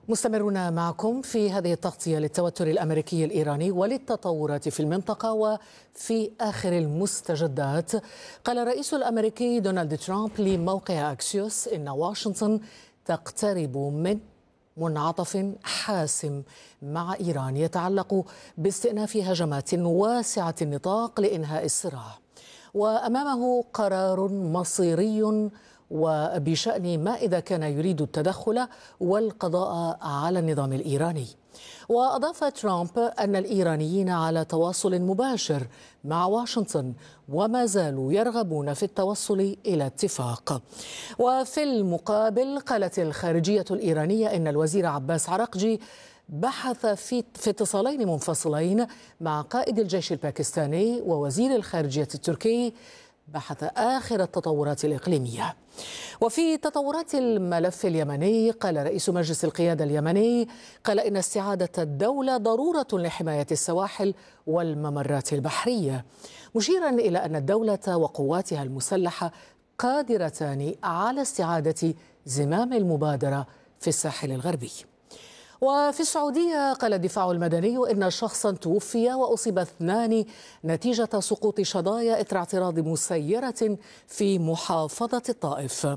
مستمرون معكم في هذه التغطية للتوتر الأمريكي الإيراني وللتطورات في المنطقة. وفي آخر المستجدات قال الرئيس الأمريكي دونالد ترامب لموقع أكسيوس إن واشنطن تقترب من منعطف حاسم مع إيران يتعلق باستئناف هجمات واسعة النطاق لإنهاء الصراع، وأمامه قرار مصيري وبشأن ما إذا كان يريد التدخل والقضاء على النظام الإيراني. وأضاف ترامب أن الإيرانيين على تواصل مباشر مع واشنطن وما زالوا يرغبون في التوصل إلى اتفاق. وفي المقابل قالت الخارجية الإيرانية إن الوزير عباس عراقجي بحث في اتصالين منفصلين مع قائد الجيش الباكستاني ووزير الخارجية التركي بحث آخر التطورات الإقليمية. وفي تطورات الملف اليمني قال رئيس مجلس القيادة اليمني إن استعادة الدولة ضرورة لحماية السواحل والممرات البحرية، مشيرا إلى أن الدولة وقواتها المسلحة قادرتان على استعادة زمام المبادرة في الساحل الغربي. وفي السعودية قال الدفاع المدني إن شخصا توفي وأصيب 2 نتيجة سقوط شظايا إثر اعتراض مسيرة في محافظة الطائف.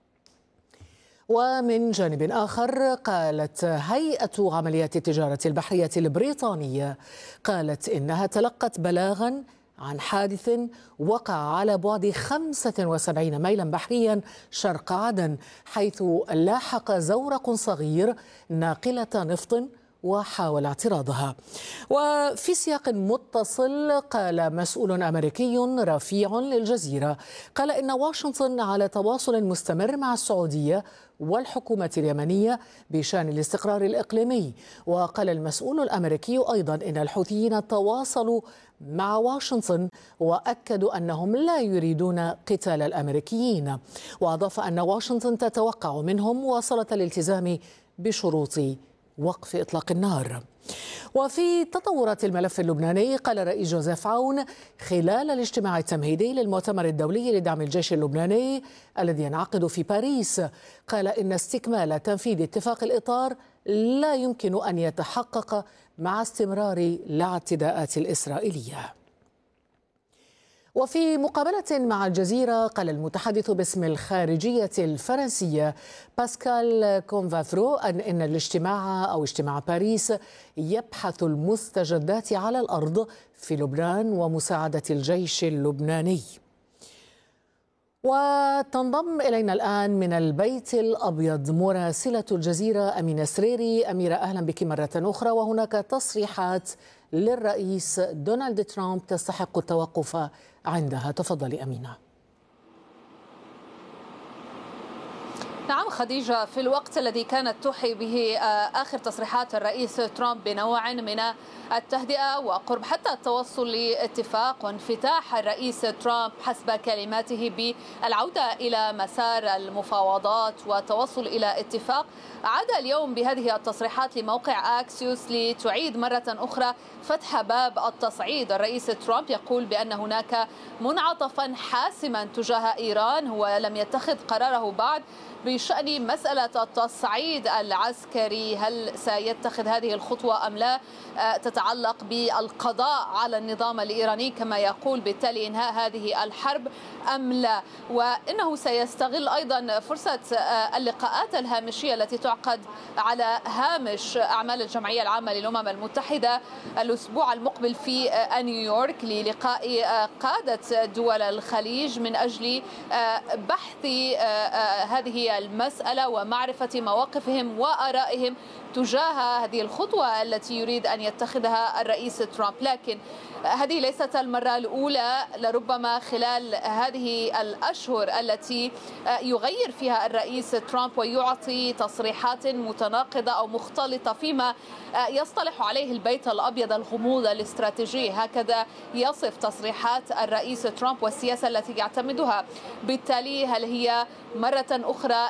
ومن جانب آخر قالت هيئة عمليات التجارة البحرية البريطانية إنها تلقت بلاغا عن حادث وقع على بعد 75 ميلا بحريا شرق عدن، حيث لاحق زورق صغير ناقلة نفط وحاول اعتراضها. وفي سياق متصل قال مسؤول أمريكي رفيع للجزيرة إن واشنطن على تواصل مستمر مع السعودية والحكومة اليمنية بشأن الاستقرار الإقليمي. وقال المسؤول الأمريكي أيضا إن الحوثيين تواصلوا مع واشنطن وأكدوا أنهم لا يريدون قتال الأمريكيين، وأضاف أن واشنطن تتوقع منهم مواصلة الالتزام بشروط وقف إطلاق النار. وفي تطورات الملف اللبناني قال الرئيس جوزيف عون خلال الاجتماع التمهيدي للمؤتمر الدولي لدعم الجيش اللبناني الذي ينعقد في باريس إن استكمال تنفيذ اتفاق الإطار لا يمكن أن يتحقق مع استمرار الاعتداءات الإسرائيلية. وفي مقابلة مع الجزيرة قال المتحدث باسم الخارجية الفرنسية باسكال كونفافرو إن اجتماع باريس يبحث المستجدات على الأرض في لبنان ومساعدة الجيش اللبناني. وتنضم إلينا الآن من البيت الأبيض مراسلة الجزيرة أمينة سريري. أميرة، أهلا بك مرة أخرى. وهناك تصريحات للرئيس دونالد ترامب تستحق التوقف عندها، تفضلي أمينة. نعم خديجة، في الوقت الذي كانت توحي به آخر تصريحات الرئيس ترامب بنوع من التهدئة وقرب حتى التوصل لاتفاق وانفتاح الرئيس ترامب حسب كلماته بالعودة إلى مسار المفاوضات والتوصل إلى اتفاق، عاد اليوم بهذه التصريحات لموقع أكسيوس لتعيد مرة أخرى فتح باب التصعيد. الرئيس ترامب يقول بأن هناك منعطفا حاسما تجاه إيران، هو لم يتخذ قراره بعد بشأن مسألة التصعيد العسكري، هل سيتخذ هذه الخطوة أم لا، تتعلق بالقضاء على النظام الإيراني كما يقول، بالتالي إنهاء هذه الحرب أم لا. وإنه سيستغل أيضا فرصة اللقاءات الهامشية التي تعقد على هامش أعمال الجمعية العامة للأمم المتحدة الأسبوع المقبل في نيويورك للقاء قادة دول الخليج من أجل بحث هذه المسألة ومعرفة مواقفهم وآرائهم تجاه هذه الخطوة التي يريد أن يتخذها الرئيس ترامب. لكن هذه ليست المرة الأولى، لربما خلال هذه الأشهر التي يغير فيها الرئيس ترامب ويعطي تصريحات متناقضة أو مختلطة فيما يصطلح عليه البيت الأبيض الغموض الاستراتيجي، هكذا يصف تصريحات الرئيس ترامب والسياسة التي يعتمدها. بالتالي هل هي مرة أخرى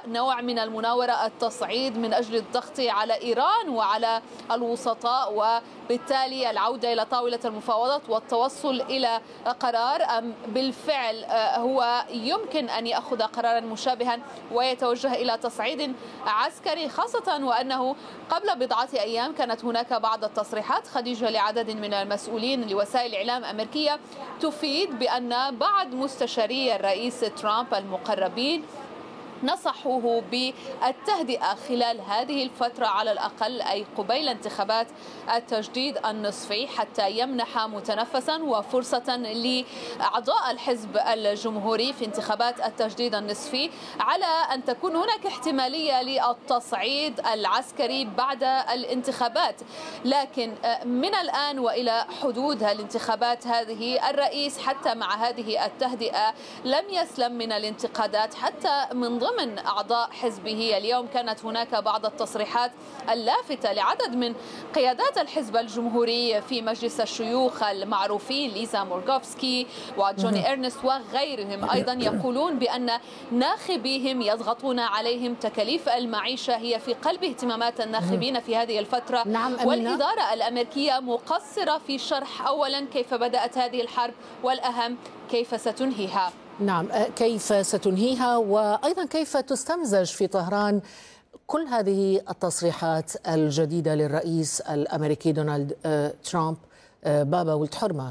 نوع من المناورة التصعيد من أجل الضغط على إيران وعلى الوسطاء، وبالتالي العودة إلى طاولة المفاوضات والتوصل إلى قرار، أم بالفعل هو يمكن أن يأخذ قرارا مشابها ويتوجه إلى تصعيد عسكري، خاصة وأنه قبل بضعة أيام كانت هناك بعض التصريحات خديجة لعدد من المسؤولين لوسائل إعلام أمريكية تفيد بأن بعض مستشاري الرئيس ترامب المقربين نصحوه بالتهدئة خلال هذه الفترة على الأقل، أي قبيل انتخابات التجديد النصفي، حتى يمنح متنفسا وفرصة لأعضاء الحزب الجمهوري في انتخابات التجديد النصفي على أن تكون هناك احتمالية للتصعيد العسكري بعد الانتخابات. لكن من الآن وإلى حدود الانتخابات هذه، الرئيس حتى مع هذه التهدئة لم يسلم من الانتقادات حتى من ضمن أعضاء حزبه. اليوم كانت هناك بعض التصريحات اللافتة لعدد من قيادات الحزب الجمهوري في مجلس الشيوخ المعروفين، ليزا مورغوفسكي وجوني إرنست وغيرهم، أيضا يقولون بأن ناخبيهم يضغطون عليهم. تكاليف المعيشة هي في قلب اهتمامات الناخبين في هذه الفترة. والإدارة الأمريكية مقصرة في شرح أولا كيف بدأت هذه الحرب، والأهم كيف ستنهيها. نعم، كيف ستنهيها، وأيضا كيف تستمزج في طهران كل هذه التصريحات الجديدة للرئيس الأمريكي دونالد ترامب. بابا ولد حرمة.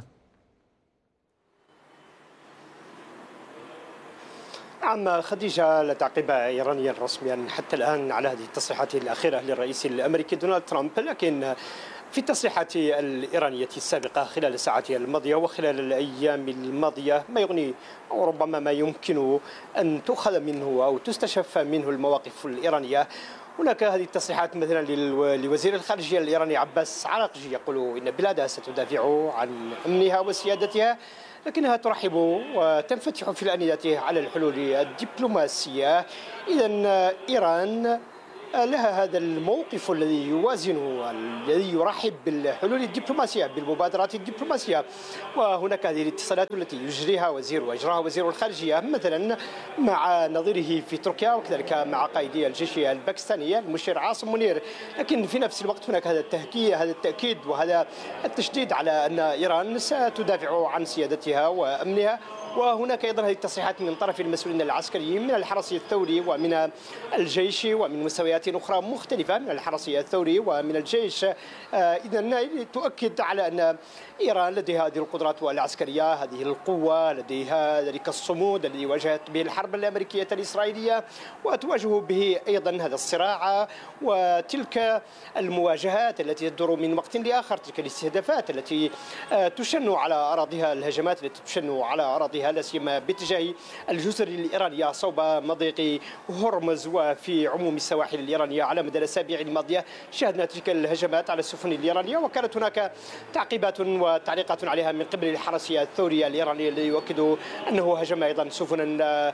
نعم خديجة، لا تعقيب إيرانيا رسميا حتى الآن على هذه التصريحات الأخيرة للرئيس الأمريكي دونالد ترامب، لكن في التصريحات الإيرانية السابقة خلال الساعات الماضية وخلال الأيام الماضية ما يغني أو ربما ما يمكن أن تؤخذ منه أو تستشف منه المواقف الإيرانية. هناك هذه التصريحات مثلا لوزير الخارجية الإيراني عباس عراقجي، يقول إن بلادها ستدافع عن أمنها وسيادتها، لكنها ترحب وتنفتح في الآنية على الحلول الدبلوماسية. إذن إيران لها هذا الموقف الذي يوازنه، الذي يرحب بالحلول الدبلوماسية، بالمبادرات الدبلوماسية. وهناك هذه الاتصالات التي يجريها وأجراها وزير الخارجية مثلا مع نظيره في تركيا، وكذلك مع قائدي الجيش الباكستاني المشير عاصم منير. لكن في نفس الوقت هناك هذا التأكيد وهذا التشديد على أن إيران ستدافع عن سيادتها وأمنها. وهناك أيضا هذه التصريحات من طرف المسؤولين العسكريين من الحرس الثوري ومن الجيش ومن مستويات أخرى مختلفة من الحرس الثوري ومن الجيش. إذن تؤكد على أن إيران لديها هذه القدرات العسكرية، هذه القوة، لديها ذلك الصمود الذي واجهت به الحرب الأمريكية الإسرائيلية، وتواجه به أيضا هذا الصراع وتلك المواجهات التي تدور من وقت لآخر، تلك الاستهدافات التي تشن على أراضيها، الهجمات التي تشن على أراضيها لا سيما باتجاه الجزر الإيرانية صوب مضيق هرمز وفي عموم السواحل الإيرانية. على مدى الأسابيع الماضية شاهدنا تلك الهجمات على السفن الإيرانية، وكانت هناك تعقيبات وتعليقات عليها من قبل الحرس الثوري الإيراني الذي يؤكد أنه هجم أيضا سفنا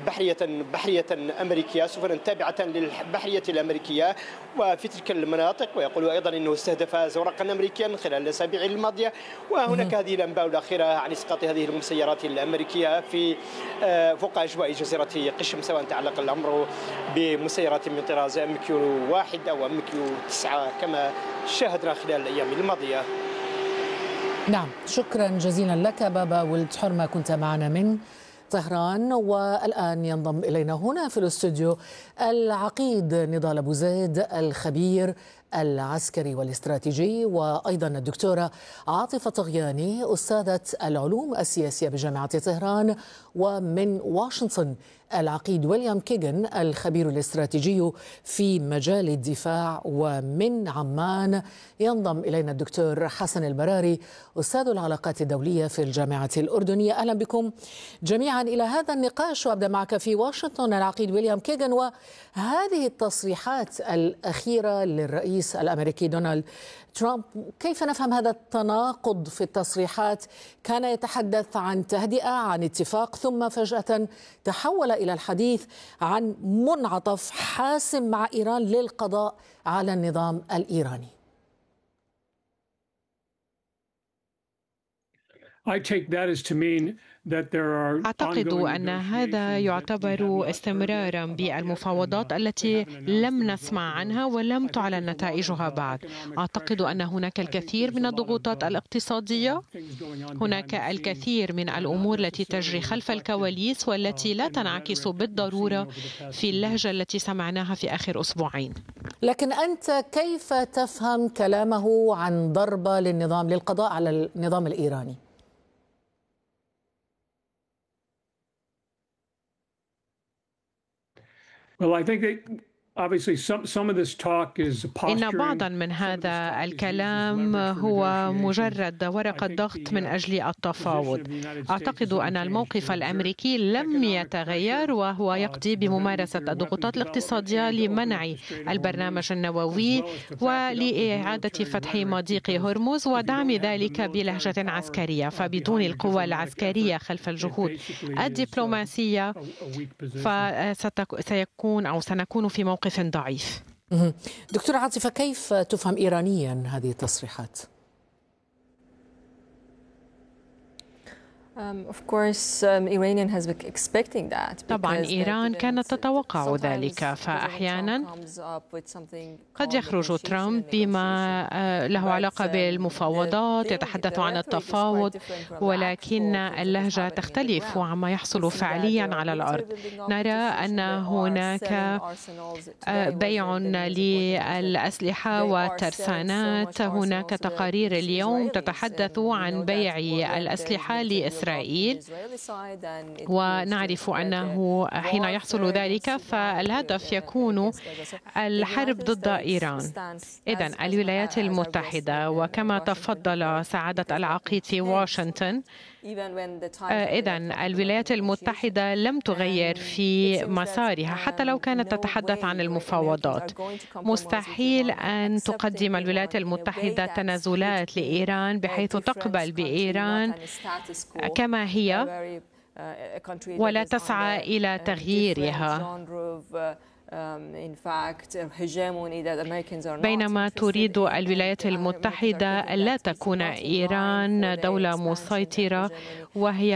بحرية أمريكية، سفنا تابعة للبحرية الأمريكية وفي تلك المناطق، ويقول أيضا أنه استهدف زورقا أمريكيا خلال الأسابيع الماضية. وهناك هذه الأنباء الأخيرة عن إسقاط هذه المسيرات الأمريكية في فوق أجواء جزيرة قشم، سواء تعلق الأمر بمسيرات من طراز MQ 1 أو MQ 9 كما شاهدنا خلال الأيام الماضية. نعم، شكرا جزيلا لك بابا ولد حرمة، كنت معنا من طهران. والآن ينضم إلينا هنا في الاستوديو العقيد نضال أبو زيد، الخبير العسكري والاستراتيجي، وأيضا الدكتورة عاطفة طغياني، أستاذة العلوم السياسية بجامعة طهران، ومن واشنطن العقيد ويليام كيغن، الخبير الاستراتيجي في مجال الدفاع. ومن عمان ينضم إلينا الدكتور حسن البراري، أستاذ العلاقات الدولية في الجامعة الأردنية. أهلا بكم جميعا إلى هذا النقاش، وأبدأ معك في واشنطن العقيد ويليام كيغن. وهذه التصريحات الأخيرة للرئيس الأمريكي دونالد ترامب، كيف نفهم هذا التناقض في التصريحات؟ كان يتحدث عن تهدئة، عن اتفاق، ثم فجأة تحول إلى الحديث عن منعطف حاسم مع إيران للقضاء على النظام الإيراني. I take that as to mean أعتقد أن هذا يعتبر استمراراً بالمفاوضات التي لم نسمع عنها ولم تعلن نتائجها بعد. أعتقد أن هناك الكثير من الضغوطات الاقتصادية، هناك الكثير من الأمور التي تجري خلف الكواليس والتي لا تنعكس بالضرورة في اللهجة التي سمعناها في آخر أسبوعين. لكن أنت كيف تفهم كلامه عن ضربة للقضاء على النظام الإيراني؟ إن بعضا من هذا الكلام هو مجرد ورقة ضغط من أجل التفاوض. أعتقد أن الموقف الأمريكي لم يتغير، وهو يقضي بممارسة الضغوطات الاقتصادية لمنع البرنامج النووي ولإعادة فتح مضيق هرمز ودعم ذلك بلهجة عسكرية. فبدون القوى العسكرية خلف الجهود الدبلوماسية سنكون في موقف ضعيف. دكتورة عاطفة، كيف تفهم إيرانيا هذه التصريحات؟ طبعا إيران كانت تتوقع ذلك، فأحيانا قد يخرج ترامب بما له علاقة بالمفاوضات، يتحدث عن التفاوض، ولكن اللهجة تختلف عما يحصل فعليا على الأرض. نرى أن هناك بيع للأسلحة والترسانات، هناك تقارير اليوم تتحدث عن بيع الأسلحة لإسرائيل، ونعرف أنه حين يحصل ذلك فالهدف يكون الحرب ضد إيران. إذن الولايات المتحدة، وكما تفضل سعادة العقيد في واشنطن، إذن الولايات المتحدة لم تغير في مسارها حتى لو كانت تتحدث عن المفاوضات. مستحيل أن تقدم الولايات المتحدة تنازلات لإيران بحيث تقبل بإيران كما هي ولا تسعى إلى تغييرها، بينما تريد الولايات المتحدة ألا تكون إيران دولة مسيطرة، وهي